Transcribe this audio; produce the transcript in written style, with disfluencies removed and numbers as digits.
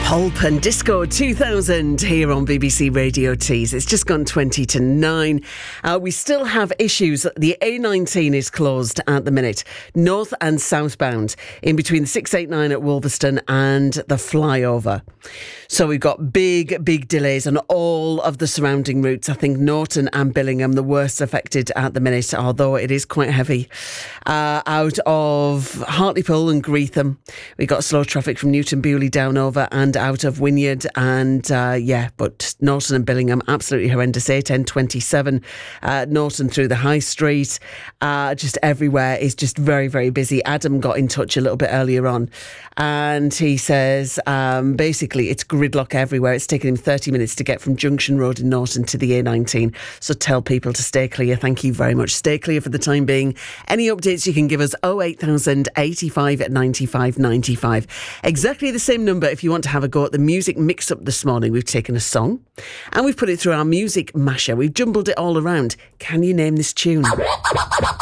Pulp and Disco 2000 here on BBC Radio Tees. It's just gone 20 to 9. We still have issues. The A19 is closed at the minute, north and southbound, in between the 689 at Wolverston and the flyover. So we've got big delays on all of the surrounding routes. I think Norton and Billingham, the worst affected at the minute, although it is quite heavy. Out of Hartlepool and Greetham, we've got slow traffic from Newton Bewley down over and out of Wynyard, and but Norton and Billingham absolutely horrendous. A1027 Norton through the High Street, just everywhere is just very busy. Adam got in touch a little bit earlier on, and he says basically it's gridlock everywhere. It's taken him 30 minutes to get from Junction Road in Norton to the A19, so tell people to stay clear. Thank you very much. Stay clear for the time being. Any updates you can give us 08000 85 95 95. Exactly the same number if you want to have a go at the music mix-up this morning. We've taken a song and we've put it through our music masher. We've jumbled it all around. Can you name this tune?